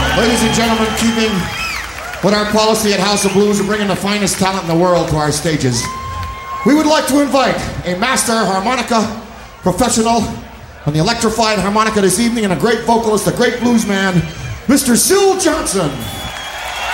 Ladies and gentlemen, keeping with our policy at House of Blues of bringing the finest talent in the world to our stages, we would like to invite a master harmonica professional on the electrified harmonica this evening and a great vocalist, a great blues man, Mr. Syl Johnson.